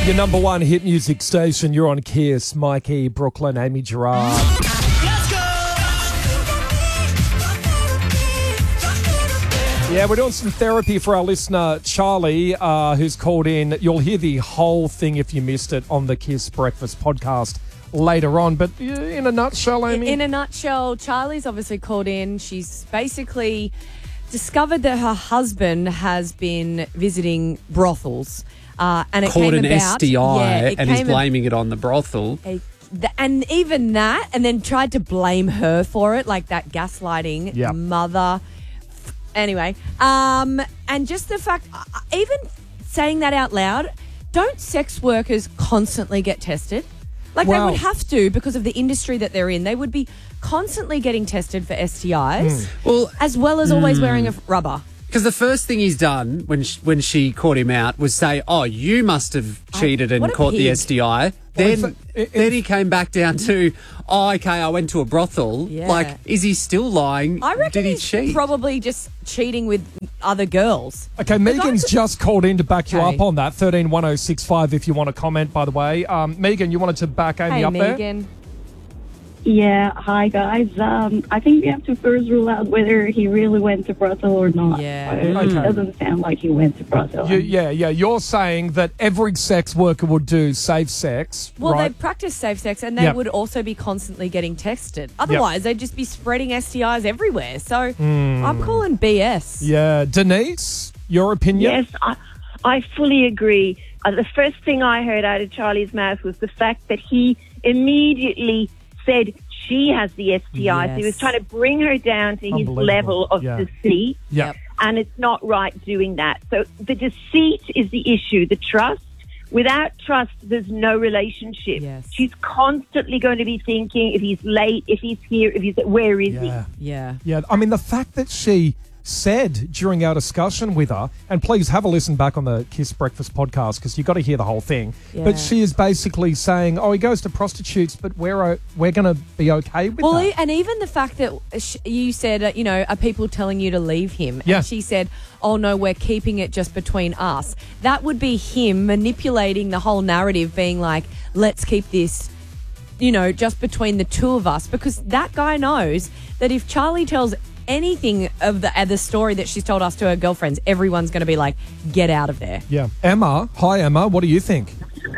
Your number one hit music station. You're on Kiss. Mikey, Brooklyn, Amy Gerard. Let's go! Yeah, we're doing some therapy for our listener, Charlie, who's called in. You'll hear the whole thing if you missed it on the Kiss Breakfast podcast later on. But in a nutshell, Amy? In a nutshell, Charlie's obviously called in. She's basically discovered that her husband has been visiting brothels. And it Called came an about, STI and he's blaming it on the brothel. And even that, and then tried to blame her for it, like that gaslighting mother. Anyway, and just the fact, even saying that out loud, don't sex workers constantly get tested? Like they would have to because of the industry that they're in. They would be constantly getting tested for STIs, as well as always wearing a rubber. Because the first thing he's done when she caught him out was say, "Oh, you must have cheated and caught the STI." Then he came back down to, "Oh, okay, I went to a brothel." Yeah. Like, is he still lying? I reckon Did he he's cheat? probably just cheating with other girls. Okay, Megan's just called in to back you Okay. up on that. 131065 if you want to comment, by the way. Megan, you wanted to back Amy up there? Megan. Yeah, hi guys. I think we have to first rule out whether he really went to brothel or not. Yeah. It doesn't sound like he went to brothel. Yeah. You're saying that every sex worker would do safe sex, Well, right? they practice safe sex and they would also be constantly getting tested. Otherwise, they'd just be spreading STIs everywhere. So I'm calling BS. Yeah. Denise, your opinion? Yes, I fully agree. The first thing I heard out of Charlie's mouth was the fact that he immediately said she has the STI. So he was trying to bring her down to his level of deceit. Yep. And it's not right doing that. So the deceit is the issue, the trust. Without trust, there's no relationship. Yes. She's constantly going to be thinking if he's late, if he's here, if he's where is he? Yeah. Yeah, I mean, the fact that she said during our discussion with her, and please have a listen back on the Kiss Breakfast podcast because you've got to hear the whole thing, but she is basically saying, oh, he goes to prostitutes, but we're going to be okay with that. And even the fact that you said, are people telling you to leave him? Yeah. And she said, oh, no, we're keeping it just between us. That would be him manipulating the whole narrative, being like, let's keep this, just between the two of us, because that guy knows that if Charlie tells anything of the story that she's told us to her girlfriends, everyone's going to be like, get out of there. Yeah. Emma, hi Emma, what do you think?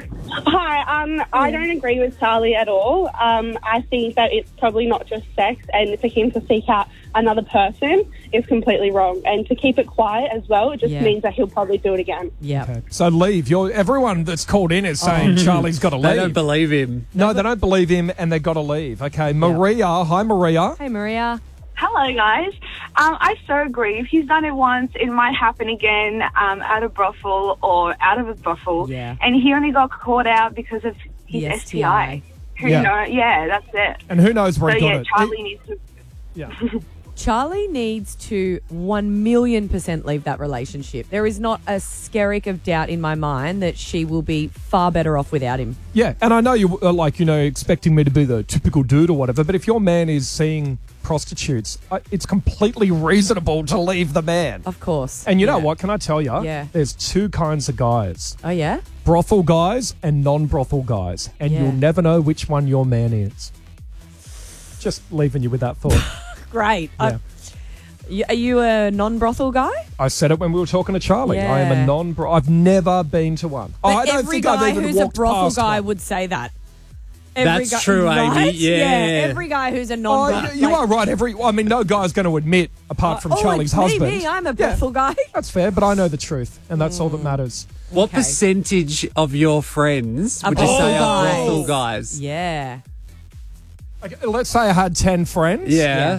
Hi, I don't agree with Charlie at all. I think that it's probably not just sex, and for him to seek out another person is completely wrong. And to keep it quiet as well, it just means that he'll probably do it again. Yeah. Okay. So leave. Everyone that's called in is saying Charlie's got to leave. They don't believe him. No, they don't believe him and they've got to leave. Okay, Maria. Hi, Maria. Hey, Maria. Hello, guys. I so agree. If he's done it once, it might happen again at a brothel or out of a brothel. Yeah. And he only got caught out because of his The STI. Who Yeah. knows? Yeah, that's it. And who knows where So, he got yeah, it. Charlie needs to... Yeah. Charlie needs to 1,000,000% leave that relationship. There is not a skerrick of doubt in my mind that she will be far better off without him. Yeah, and I know you are expecting me to be the typical dude or whatever, but if your man is seeing prostitutes, it's completely reasonable to leave the man. Of course. And you know what? Can I tell you? Yeah. There's two kinds of guys. Oh, yeah? Brothel guys and non-brothel guys. And Yeah. you'll never know which one your man is. Just leaving you with that thought. Great. Yeah. Are you a non-brothel guy? I said it when we were talking to Charlie. I am Yeah. a non-brothel. I've never been to one. But I don't every think guy I've even who's a walked brothel past guy one. would say that. That's true, Amy. right? Yeah. Every guy who's a Oh, non-brothel. you are right. No guy's going to admit, apart from Charlie's it's husband. Me, I'm a brothel guy. That's fair, but I know the truth, and that's all that matters. What Okay. percentage of your friends Are would you say brothel are guys. brothel guys? Yeah. Okay, let's say I had 10 friends. Yeah.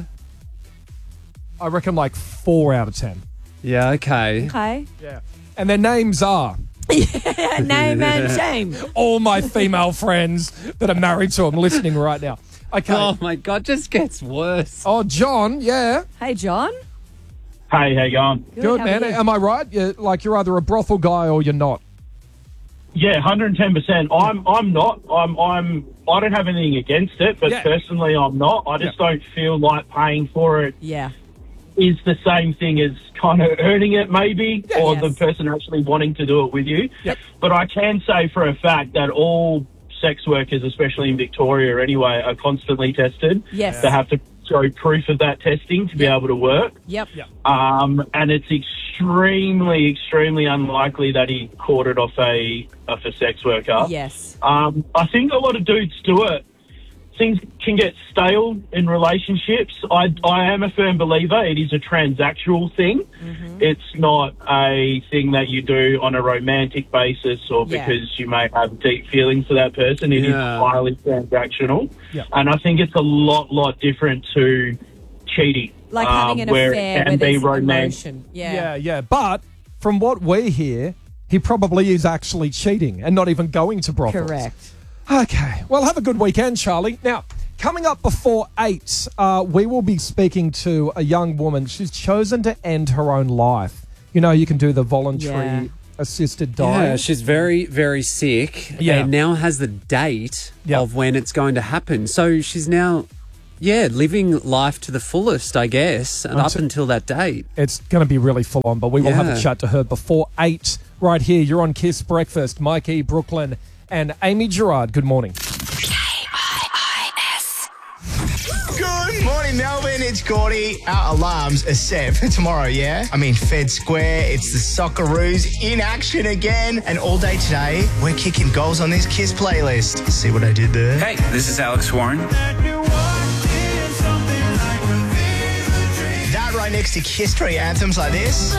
I reckon like 4 out of 10. Yeah, okay. Okay. Yeah. And their names are Name and shame. all my female friends that are married to them listening right now. Okay. Oh, my God, just gets worse. Oh, John, yeah. Hey, John. Hey, how you going? Good, how man. are you? Am I right? You're either a brothel guy or you're not. Yeah, 110%. I'm not. I don't have anything against it, but Yeah. personally, I'm not. I just don't feel like paying for it. Yeah. is the same thing as kind of earning it, maybe, or the person actually wanting to do it with you. Yep. But I can say for a fact that all sex workers, especially in Victoria anyway, are constantly tested. Yes. They have to show proof of that testing to be able to work. Yep. And it's extremely, extremely unlikely that he caught it off a sex worker. Yes. I think a lot of dudes do it. Things can get stale in relationships. I am a firm believer it is a transactional thing. Mm-hmm. It's not a thing that you do on a romantic basis or because you may have deep feelings for that person. It is highly transactional. Yeah. And I think it's a lot different to cheating. Like having an where affair it can where be there's romantic. emotion. Yeah. But from what we hear, he probably is actually cheating and not even going to brothels. Correct. Okay. Well, have a good weekend, Charlie. Now, coming up before 8, we will be speaking to a young woman. She's chosen to end her own life. You know, you can do the voluntary assisted dying. Yeah, she's very, very sick and now has the date of when it's going to happen. So she's now, living life to the fullest, I guess, and up until that date. It's going to be really full on, but we will have a chat to her before 8 right here. You're on Kiss Breakfast. Mike E. Brooklyn and Amy Gerard. Good morning. KIIS. Good morning, Melbourne. It's Gordy. Our alarms are set for tomorrow, yeah? I mean, Fed Square, it's the Socceroos in action again. And all day today, we're kicking goals on this Kiss playlist. See what I did there? Hey, this is Alex Warren. That right next to Kiss Tree anthems like this.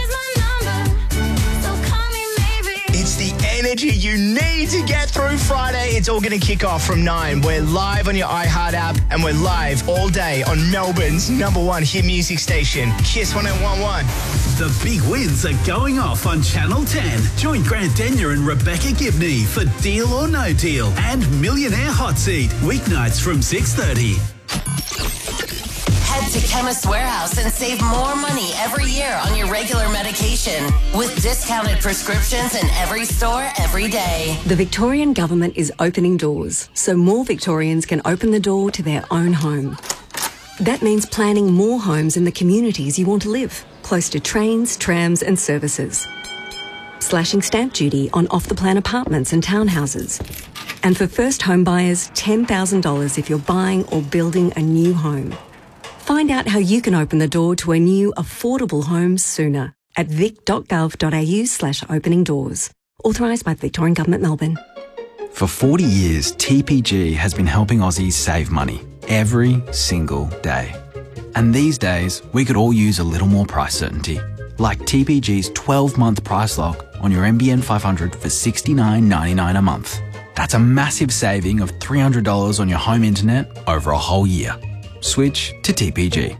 It's the energy you need to get through Friday. It's all going to kick off from 9. We're live on your iHeart app and we're live all day on Melbourne's #1 hit music station, Kiss 101.1. The big wins are going off on Channel 10. Join Grant Denyer and Rebecca Gibney for Deal or No Deal and Millionaire Hot Seat, weeknights from 6:30. Head to Chemist Warehouse and save more money every year on your regular medication with discounted prescriptions in every store every day. The Victorian Government is opening doors so more Victorians can open the door to their own home. That means planning more homes in the communities you want to live, close to trains, trams and services. Slashing stamp duty on off-the-plan apartments and townhouses. And for first home buyers, $10,000 if you're buying or building a new home. Find out how you can open the door to a new, affordable home sooner at vic.gov.au/opening doors. Authorised by the Victorian Government, Melbourne. For 40 years, TPG has been helping Aussies save money every single day. And these days, we could all use a little more price certainty. Like TPG's 12-month price lock on your NBN 500 for $69.99 a month. That's a massive saving of $300 on your home internet over a whole year. Switch to TPG.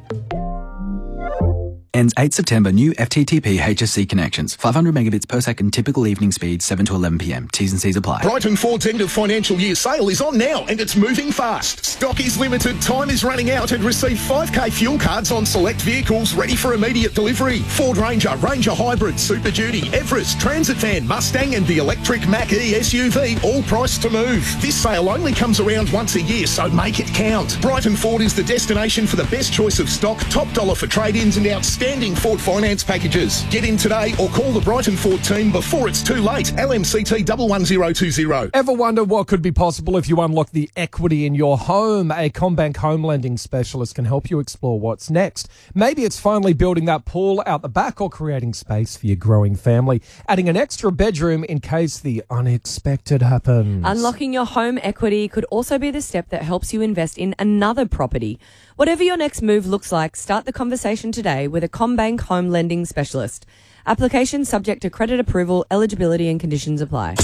Ends 8 September. New FTTP HSC connections. 500 megabits per second. Typical evening speed 7 to 11 p.m. T's and C's apply. Brighton Ford's end of financial year sale is on now and it's moving fast. Stock is limited, time is running out, and receive 5k fuel cards on select vehicles ready for immediate delivery. Ford Ranger, Ranger Hybrid, Super Duty, Everest, Transit Van, Mustang and the electric Mach-E SUV, all priced to move. This sale only comes around once a year, so make it count. Brighton Ford is the destination for the best choice of stock, top dollar for trade-ins and outstanding Ford finance packages. Get in today or call the Brighton Ford team before it's too late. LMCT 11020. Ever wonder what could be possible if you unlock the equity in your home? A CommBank home lending specialist can help you explore what's next. Maybe it's finally building that pool out the back or creating space for your growing family, adding an extra bedroom in case the unexpected happens. Unlocking your home equity could also be the step that helps you invest in another property. Whatever your next move looks like, start the conversation today with a CommBank home lending specialist. Application subject to credit approval, eligibility and conditions apply.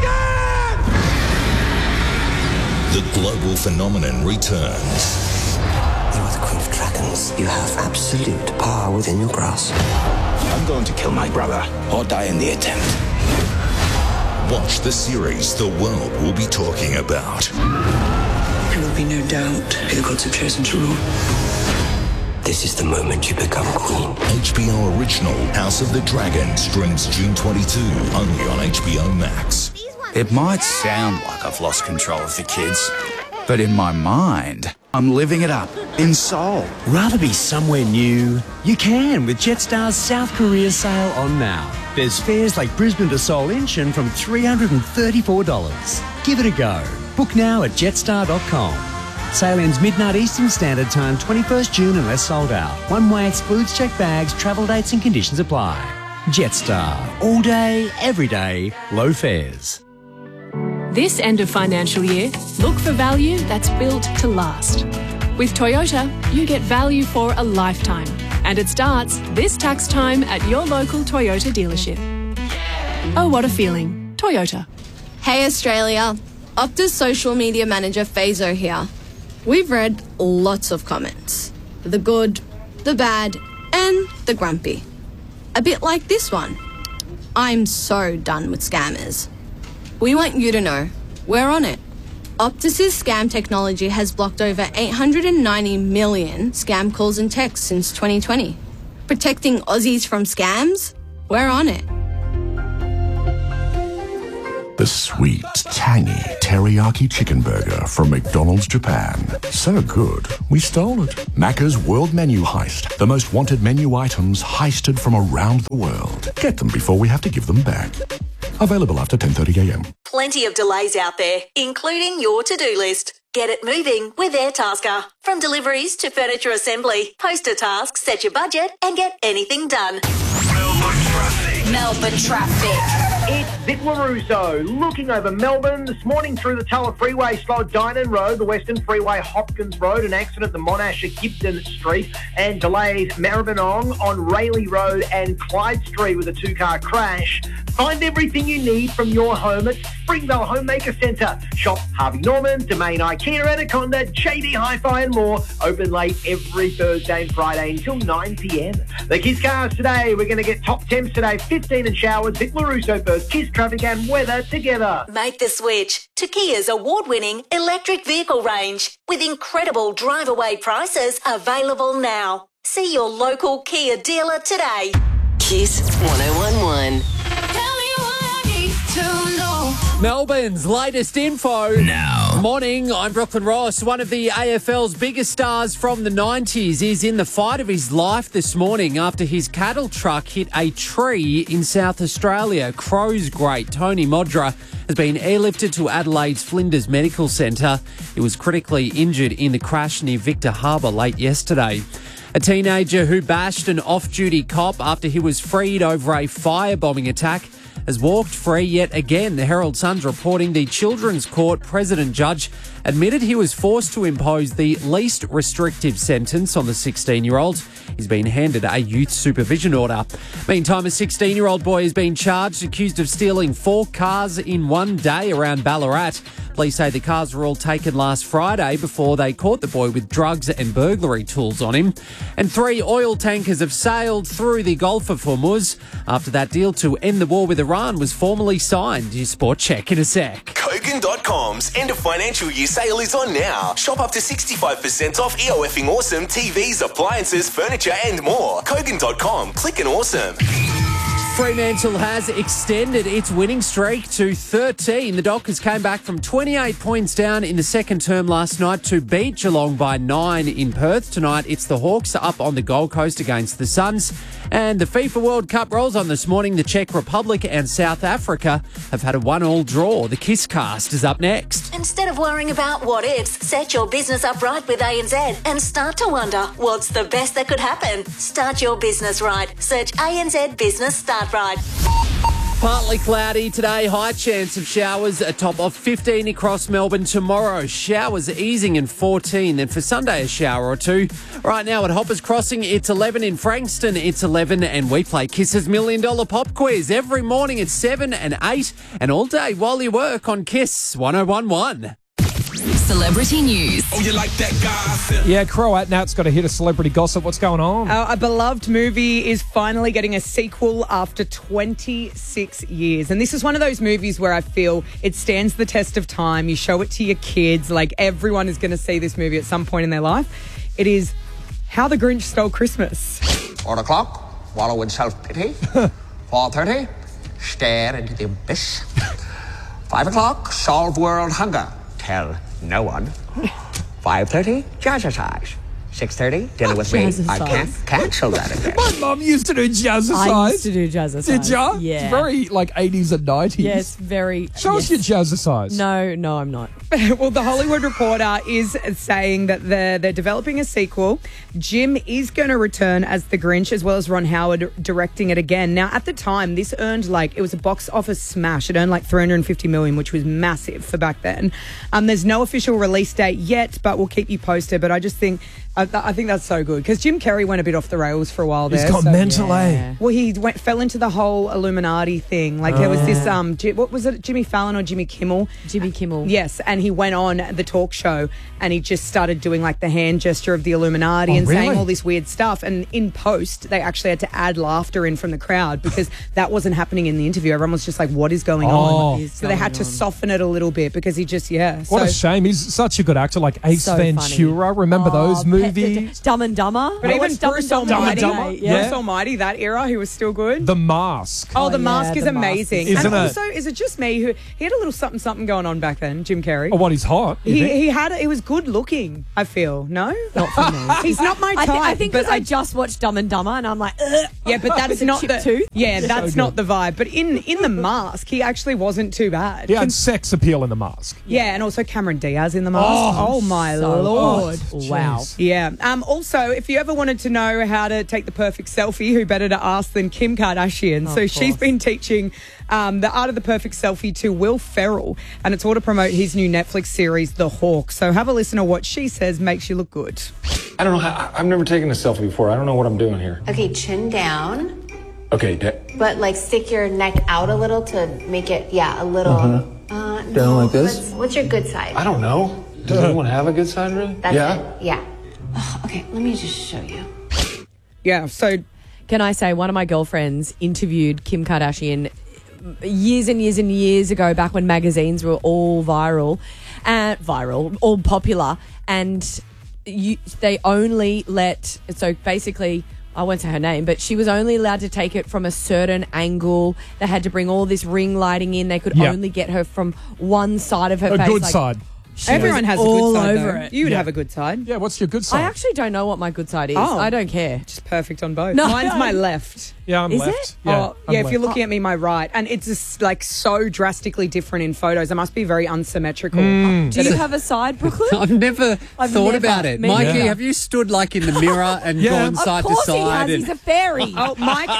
The global phenomenon returns. You are the Queen of Dragons. You have absolute power within your grasp. I'm going to kill my brother or die in the attempt. Watch the series the world will be talking about. There will be no doubt who the gods have chosen to rule. This is the moment you become queen. HBO original House of the Dragon streams June 22, only on HBO Max. It might sound like I've lost control of the kids, but in my mind, I'm living it up in Seoul. Rather be somewhere new? You can with Jetstar's South Korea sale on now. There's fares like Brisbane to Seoul Incheon from $334. Give it a go. Book now at jetstar.com. Sale ends midnight Eastern Standard Time, 21st June unless sold out. One way excludes checked bags, travel dates and conditions apply. Jetstar. All day, every day, low fares. This end of financial year, look for value that's built to last. With Toyota, you get value for a lifetime. And it starts this tax time at your local Toyota dealership. Oh, what a feeling. Toyota. Hey Australia, Optus social media manager Fazo here. We've read lots of comments. The good, the bad, and the grumpy. A bit like this one. I'm so done with scammers. We want you to know, we're on it. Optus's scam technology has blocked over 890 million scam calls and texts since 2020. Protecting Aussies from scams? We're on it. The sweet, tangy teriyaki chicken burger from McDonald's Japan. So good, we stole it. Macca's World Menu Heist. The most wanted menu items heisted from around the world. Get them before we have to give them back. Available after 10:30 a.m. Plenty of delays out there, including your to-do list. Get it moving with Airtasker. From deliveries to furniture assembly, post a task, set your budget, and get anything done. Melbourne traffic. It's Vic LaRusso looking over Melbourne this morning through the Tulla Freeway, slow Dynon Road, the Western Freeway, Hopkins Road, an accident at the Monash at Gibson Street, and delays Maribyrnong on Rayleigh Road and Clyde Street with a two-car crash. Find everything you need from your home at Springvale Homemaker Centre. Shop Harvey Norman, Domain IKEA, Anaconda, JD Hi-Fi and more. Open late every Thursday and Friday until 9 p.m. The Kiss Cars today, we're going to get top temps today, 15 and showers. Vic LaRusso first, Kiss traffic and weather together. Make the switch to Kia's award-winning electric vehicle range with incredible drive-away prices available now. See your local Kia dealer today. Kiss 1011. Melbourne's latest info. Now. Morning, I'm Brooklyn Ross. One of the AFL's biggest stars from the 90s is in the fight of his life this morning after his cattle truck hit a tree in South Australia. Crows great Tony Modra has been airlifted to Adelaide's Flinders Medical Centre. He was critically injured in the crash near Victor Harbour late yesterday. A teenager who bashed an off-duty cop after he was freed over a firebombing attack has walked free yet again. The Herald Sun's reporting the Children's Court President Judge admitted he was forced to impose the least restrictive sentence on the 16-year-old. He's been handed a youth supervision order. Meantime, a 16-year-old boy has been charged, accused of stealing 4 cars in one day around Ballarat. Police say the cars were all taken last Friday before they caught the boy with drugs and burglary tools on him. And 3 oil tankers have sailed through the Gulf of Hormuz after that deal to end the war with Iran was formally signed. Your sport check in a sec. Kogan.com's end of financial year sale is on now. Shop up to 65% off EOFing awesome TVs, appliances, furniture and more. Kogan.com. Click and awesome. Fremantle has extended its winning streak to 13. The Dockers came back from 28 points down in the second term last night to beat Geelong by 9 in Perth. Tonight, it's the Hawks up on the Gold Coast against the Suns. And the FIFA World Cup rolls on this morning. The Czech Republic and South Africa have had a 1-1 draw. The Kiss Cast is up next. Instead of worrying about what ifs, set your business up right with ANZ and start to wonder what's the best that could happen. Start your business right. Search ANZ Business Start Right. Partly cloudy today, high chance of showers, a top of 15 across Melbourne tomorrow. Showers easing in 14, then for Sunday a shower or 2. Right now at Hoppers Crossing, it's 11 in Frankston, it's 11, and we play Kiss's $1 Million Pop Quiz every morning at 7 and 8, and all day while you work on Kiss 1011. Celebrity news. Oh, you like that gossip? Yeah, Croat Nat's got a hit of celebrity gossip. What's going on? A beloved movie is finally getting a sequel after 26 years. And this is one of those movies where I feel it stands the test of time. You show it to your kids. Like, everyone is going to see this movie at some point in their life. It is How the Grinch Stole Christmas. 4 o'clock, wallow in self-pity. 4:30, stare into the abyss. 5 o'clock, solve world hunger. Tell no one. 5:30, jazzercise. 6:30, dinner with me. I can't cancel that again. My mum used to do jazzercise. I used to do jazzercise. Did ya? Yeah. It's very like 80s and 90s. Yes, very. Show us your jazzercise. No, I'm not. Well, the Hollywood Reporter is saying that they're developing a sequel. Jim is going to return as the Grinch, as well as Ron Howard directing it again. Now, at the time, this earned it was a box office smash. It earned $350 million, which was massive for back then. There's no official release date yet, but we'll keep you posted. But I just think, I think that's so good because Jim Carrey went a bit off the rails for a while there. He's got mental, eh? Well, he fell into the whole Illuminati thing. There was this, what was it, Jimmy Fallon or Jimmy Kimmel? Jimmy Kimmel. Yes, and he went on the talk show and he just started doing the hand gesture of the Illuminati and saying all this weird stuff. And in post, they actually had to add laughter in from the crowd because that wasn't happening in the interview. Everyone was just like, what is going on? So they had to soften it a little bit because he just, What a shame. He's such a good actor, like Ace Ventura. Remember those movies? Dumb and Dumber. But even Bruce Almighty, Yeah. Bruce Almighty, that era, he was still good. The Mask. Oh, The Mask is The Mask amazing. is- And Isn't it? also, is it just me who he had a little something going on back then, Jim Carrey? Oh, what, he's hot? you think? He was good looking, I feel. No? Not for me. He's not my type. I think because but I just watched Dumb and Dumber and I'm like, ugh. Yeah, but that's With a not chipped the tooth. Yeah, So that's good. not the vibe. But in The Mask, he actually wasn't too bad. He had sex appeal in The Mask. Yeah, and also Cameron Diaz in The Mask. Oh my lord. Wow. Yeah. Also, if you ever wanted to know how to take the perfect selfie, who better to ask than Kim Kardashian? So she's been teaching the art of the perfect selfie to Will Ferrell, and it's all to promote his new Netflix series, The Hawk. So have a listen to what she says makes you look good. I don't know. I've never taken a selfie before. I don't know what I'm doing here. Okay, chin down, Okay, but stick your neck out a little to make it, a little. down like this? What's your good side? I don't know. Does anyone have a good side, really? That's it. Yeah. Okay, let me just show you. Yeah, so Can I say, one of my girlfriends interviewed Kim Kardashian years and years and years ago, back when magazines were all all popular, and they only let, so basically, I won't say her name, but she was only allowed to take it from a certain angle. They had to bring all this ring lighting in. They could only get her from one side of her face. A good side. everyone has a all good side. over though. it. You would Yeah. have a good side. Yeah, what's your good side? I actually don't know what my good side is. Oh. I don't care. Just perfect on both. No. Mine's my left. Yeah, I'm Is left. it? Yeah, I'm if you're left. looking at me, my right. And it's just so drastically different in photos. It must be very unsymmetrical. Do you have a side, Brooklyn? I've never thought about it. Me Mikey, neither. have you stood in the mirror and gone side Of to course he side? has. He's a fairy. Oh,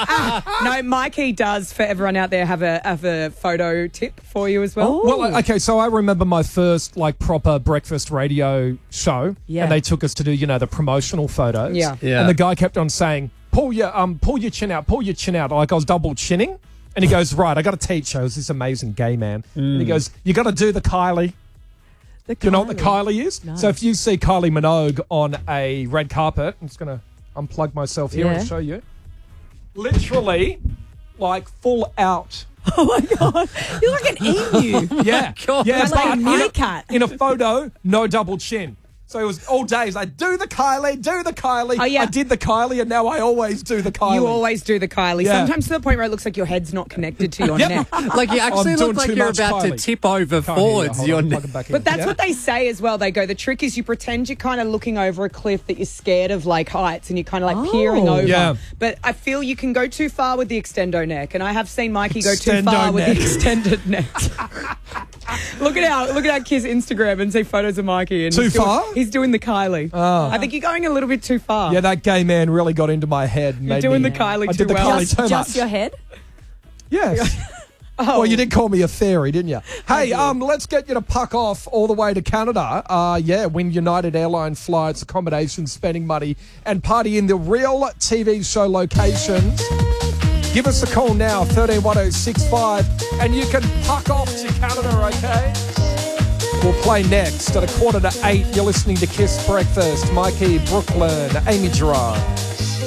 Mikey does. For everyone out there, have a photo tip for you as well. Well, okay, so I remember my first proper breakfast radio show, Yeah. and they took us to do the promotional photos. Yeah. And the guy kept on saying, pull your chin out, pull your chin out. Like I was double chinning, and he goes, right, I got to teach you. I was this amazing gay man, and he goes, you got to do the Kylie. Do you know what the Kylie is? No. So if you see Kylie Minogue on a red carpet, I'm just going to unplug myself here Yeah. and show you. Literally, full out. Oh my God. You're like an emu. Yeah. God. Yeah, That's like a but meerkat. in a photo, no double chin. So it was all days. I do the Kylie. Oh, yeah. I did the Kylie, and now I always do the Kylie. You always do the Kylie. Yeah. Sometimes to the point where it looks like your head's not connected to your Yep. neck. You actually I'm look doing like too you're much about to Kylie. tip over Can't hear you. forwards. Hold Your on, neck. plug it back in. But that's Yeah. what they say as well. They go, the trick is you pretend you're kind of looking over a cliff, that you're scared of heights, and you're kind of peering over. Yeah. But I feel you can go too far with the extendo neck, and I have seen Mikey go too Extendo far with the neck. extended neck. Look at our kid's Instagram and see photos of Mikey. And Too he's doing- far? He's doing the Kylie. Oh. I think you're going a little bit too far. Yeah, that gay man really got into my head. And You're made doing me- the Kylie I too did the well. Kylie too Just much. your head? Yes. Oh. Well, you did call me a fairy, didn't you? Hey, let's get you to puck off all the way to Canada. Win United Airline flights, accommodation, spending money, and party in the real TV show locations. Give us a call now, 131065, and you can puck off to Canada, okay? We'll play next at 7:45. You're listening to Kiss Breakfast. Mikey, Brooklyn, Amy Gerard.